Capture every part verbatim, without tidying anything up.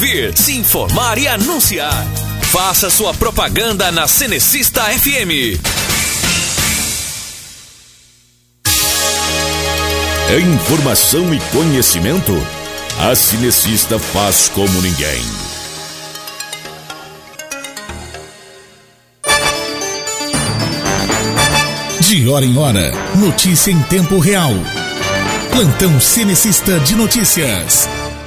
Vir, se informar e anunciar. Faça sua propaganda na Cenecista F M. É informação e conhecimento? A Cenecista faz como ninguém. De hora em hora, notícia em tempo real. Plantão Cenecista de Notícias.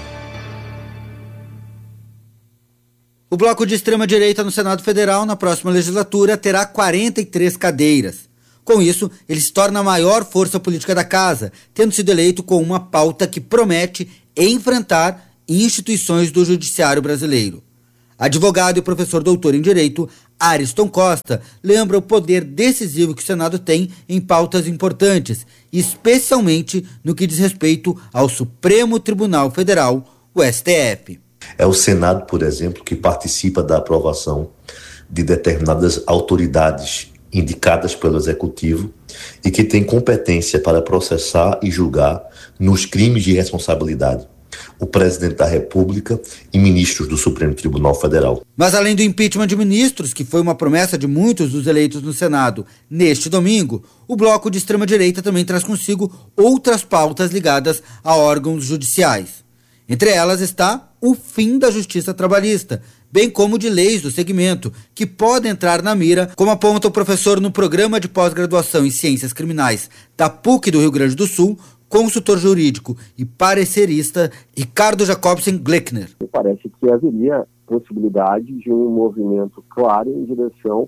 O bloco de extrema-direita no Senado Federal, na próxima legislatura, terá quarenta e três cadeiras. Com isso, ele se torna a maior força política da casa, tendo sido eleito com uma pauta que promete enfrentar instituições do judiciário brasileiro. Advogado e professor doutor em Direito, Ariston Costa lembra o poder decisivo que o Senado tem em pautas importantes, especialmente no que diz respeito ao Supremo Tribunal Federal, o S T F. É o Senado, por exemplo, que participa da aprovação de determinadas autoridades indicadas pelo Executivo e que tem competência para processar e julgar nos crimes de responsabilidade o presidente da República e ministros do Supremo Tribunal Federal. Mas além do impeachment de ministros, que foi uma promessa de muitos dos eleitos no Senado neste domingo, o bloco de extrema-direita também traz consigo outras pautas ligadas a órgãos judiciais. Entre elas está o fim da justiça trabalhista, bem como de leis do segmento, que podem entrar na mira, como aponta o professor no programa de pós-graduação em Ciências Criminais da P U C do Rio Grande do Sul, consultor jurídico e parecerista Ricardo Jacobsen Gleckner. Me parece que haveria possibilidade de um movimento claro em direção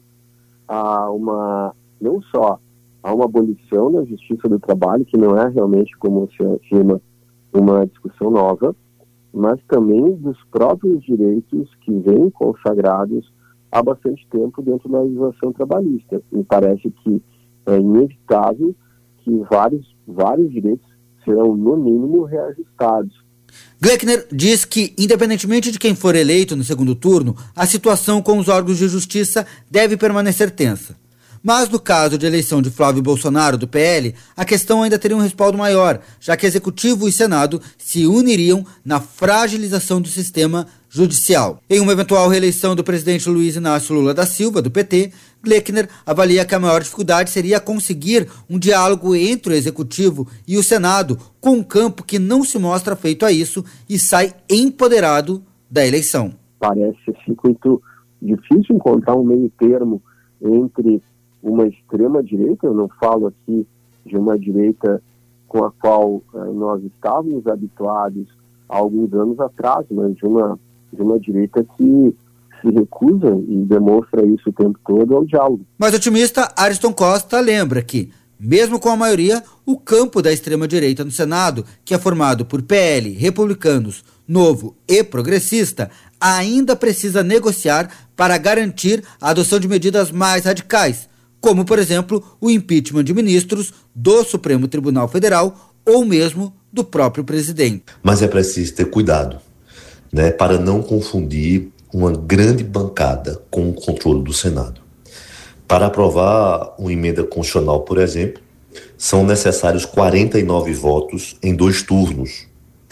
a uma, não só a uma abolição da justiça do trabalho, que não é realmente, como se afirma, uma discussão nova, mas também dos próprios direitos que vêm consagrados há bastante tempo dentro da legislação trabalhista. Me parece que é inevitável que vários, vários direitos serão, no mínimo, reajustados. Gleckner diz que, independentemente de quem for eleito no segundo turno, a situação com os órgãos de justiça deve permanecer tensa. Mas no caso de eleição de Flávio Bolsonaro, do P L, a questão ainda teria um respaldo maior, já que Executivo e Senado se uniriam na fragilização do sistema judicial. Em uma eventual reeleição do presidente Luiz Inácio Lula da Silva, do P T, Gleckner avalia que a maior dificuldade seria conseguir um diálogo entre o Executivo e o Senado, com um campo que não se mostra feito a isso e sai empoderado da eleição. Parece assim, muito difícil encontrar um meio termo entre uma extrema-direita, eu não falo aqui de uma direita com a qual eh, nós estávamos habituados há alguns anos atrás, mas de uma, de uma direita que se recusa e demonstra isso o tempo todo ao diálogo. Mas o otimista Ariston Costa lembra que, mesmo com a maioria, o campo da extrema-direita no Senado, que é formado por P L, republicanos, Novo e progressista, ainda precisa negociar para garantir a adoção de medidas mais radicais, como, por exemplo, o impeachment de ministros do Supremo Tribunal Federal ou mesmo do próprio presidente. Mas é preciso ter cuidado, né, para não confundir uma grande bancada com o controle do Senado. Para aprovar uma emenda constitucional, por exemplo, são necessários quarenta e nove votos em dois turnos.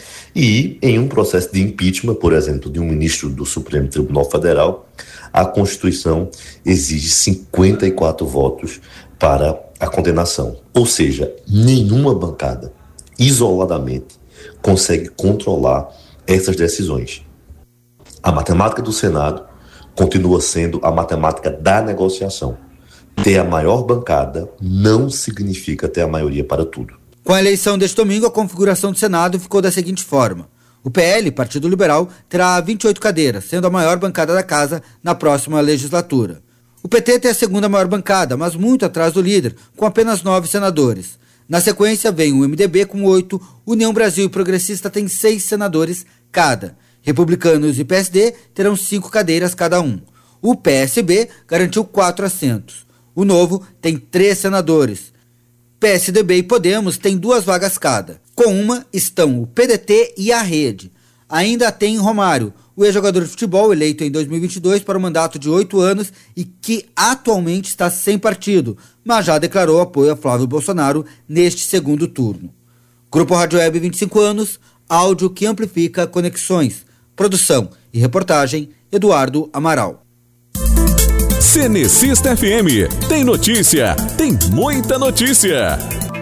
E em um processo de impeachment, por exemplo, de um ministro do Supremo Tribunal Federal, a Constituição exige cinquenta e quatro votos para a condenação. Ou seja, nenhuma bancada, isoladamente, consegue controlar essas decisões. A matemática do Senado continua sendo a matemática da negociação. Ter a maior bancada não significa ter a maioria para tudo. Com a eleição deste domingo, a configuração do Senado ficou da seguinte forma. O P L, Partido Liberal, terá vinte e oito cadeiras, sendo a maior bancada da casa na próxima legislatura. O P T tem a segunda maior bancada, mas muito atrás do líder, com apenas nove senadores. Na sequência vem o M D B com oito, União Brasil e Progressista tem seis senadores cada. Republicanos e P S D terão cinco cadeiras cada um. O P S B garantiu quatro assentos. O Novo tem três senadores. P S D B e Podemos têm duas vagas cada. Com uma estão o P D T e a Rede. Ainda tem Romário, o ex-jogador de futebol eleito em dois mil e vinte e dois para um mandato de oito anos e que atualmente está sem partido, mas já declarou apoio a Flávio Bolsonaro neste segundo turno. Grupo Rádio Web vinte e cinco anos, áudio que amplifica conexões. Produção e reportagem, Eduardo Amaral. Cenecista F M, tem notícia, tem muita notícia.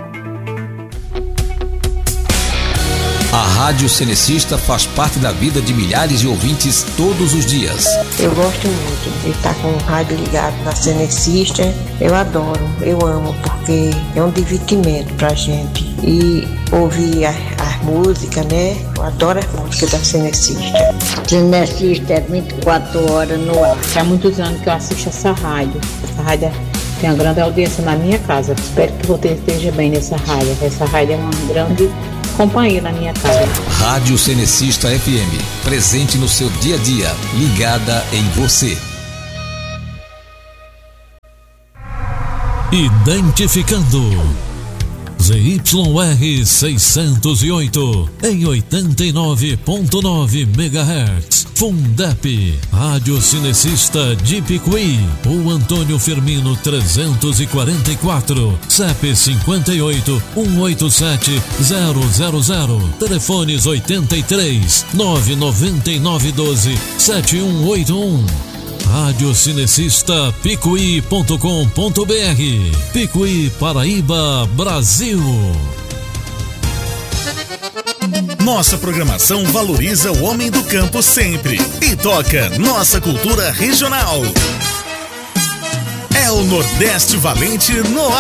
A Rádio Cenecista faz parte da vida de milhares de ouvintes todos os dias. Eu gosto muito de estar com o rádio ligado na Cenecista. Eu adoro, eu amo, porque é um divertimento pra gente. E ouvir as músicas, né? Eu adoro as músicas da Cenecista. Cenecista é vinte e quatro horas no ar. Há muitos anos que eu assisto essa rádio. Essa rádio tem uma grande audiência na minha casa. Espero que você esteja bem nessa rádio. Essa rádio é uma grande companhia na minha casa. Rádio Cenecista F M, presente no seu dia a dia, ligada em você. Identificando Z Y R seiscentos e oito em oitenta e nove ponto nove megahertz. Fundep, Rádio Cenecista de Picuí. O Antônio Firmino trezentos e quarenta e quatro, C E P cinquenta e oito, cento e oitenta e sete, zero zero zero. Telefones oitenta e três, nove nove nove um dois, sete um oito um. Rádio Cenecista Picuí ponto com ponto br. Picuí, Paraíba, Brasil. Nossa programação valoriza o homem do campo sempre e toca nossa cultura regional. É o Nordeste Valente no ar.